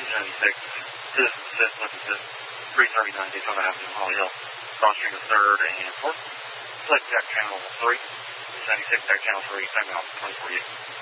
This is looking to 339 Daytona Avenue, Holly Hill. Cross stream to 3rd and 4th. Select deck channel 3. 96 deck channel 3, 7 out, 24 U.